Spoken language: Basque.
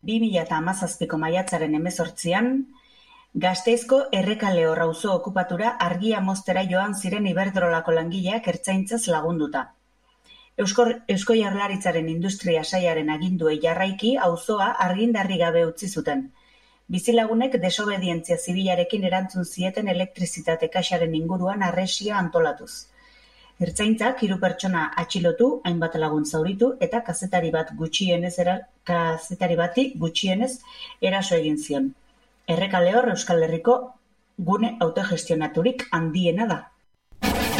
2017ko maiatzaren 18an, Gasteizko Errekalehor auzo okupatura argia moztera joan ziren Iberdrolako langileak ertzaintzaz lagunduta. Eusko Jaurlaritzaren industria sailaren aginduei jarraiki auzoa argindarri gabe utzi zuten. Bizilagunek desobedientzia zibilarekin erantzun zieten elektrizitate kaxaren inguruan arresia antolatuz. Ertzaintzak 3 pertsona atxilotu, hainbat lagun zauritu eta kazetari bati gutxienez eraso egin zion. Errekalehor Euskal Herriko gune autogestionaturik handiena da.